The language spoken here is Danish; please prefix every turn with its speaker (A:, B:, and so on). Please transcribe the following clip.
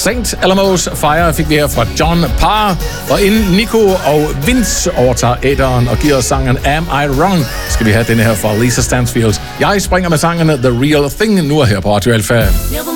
A: St. Alamos Fire fik vi her fra John Parr. Og inden Nico og Vince overtager æderen og giver os sangen Am I Wrong, skal vi have denne her fra Lisa Stansfield. Jeg springer med sangen The Real Thing nu her på Radio Alpha.